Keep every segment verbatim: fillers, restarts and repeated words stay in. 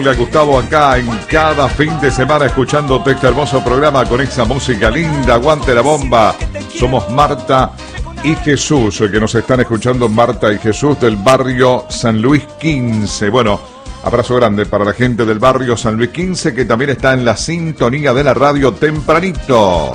Gustavo acá en cada fin de semana escuchándote este hermoso programa con esa música linda. Aguante la bomba. Somos Marta y Jesús, que nos están escuchando, Marta y Jesús del barrio San Luis quince. Bueno, abrazo grande para la gente del barrio San Luis quince que también está en la sintonía de la radio tempranito.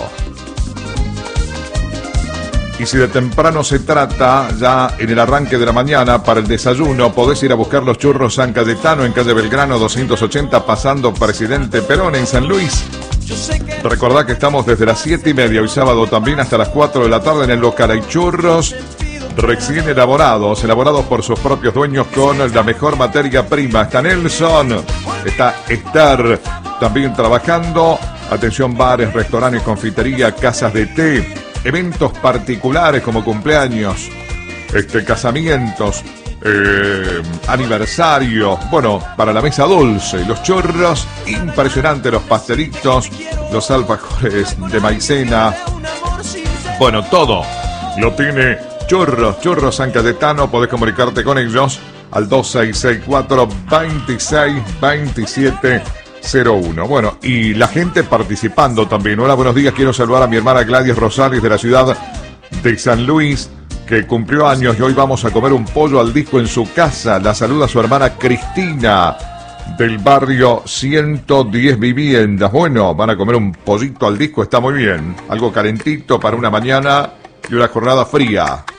Y si de temprano se trata, ya en el arranque de la mañana, para el desayuno, podés ir a buscar los churros San Cayetano en calle Belgrano doscientos ochenta, pasando Presidente Perón en San Luis. Recordá que estamos desde las siete y media, hoy sábado también, hasta las cuatro de la tarde en el local. Hay churros recién elaborados, elaborados por sus propios dueños con la mejor materia prima. Está Nelson, está Esther también trabajando. Atención, bares, restaurantes, confitería, casas de té, eventos particulares como cumpleaños, este, casamientos, eh, aniversarios, bueno, para la mesa dulce, los churros, impresionante, los pastelitos, los alfajores de maicena, bueno, todo lo tiene Churros, Churros San Cayetano. Podés comunicarte con ellos al dos seis seis cuatro, veintiséis veintisiete cero uno. Bueno, y la gente participando también. Hola, buenos días, quiero saludar a mi hermana Gladys Rosales de la ciudad de San Luis, que cumplió años y hoy vamos a comer un pollo al disco en su casa. La saluda su hermana Cristina del barrio ciento diez Viviendas. Bueno, van a comer un pollito al disco, está muy bien. Algo calentito para una mañana y una jornada fría.